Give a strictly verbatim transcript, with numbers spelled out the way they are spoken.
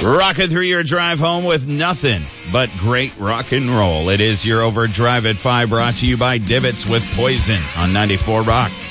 Rocking through your drive home with nothing but great rock and roll. It is your Overdrive at five, brought to you by Divots with Poison on ninety-four Rock.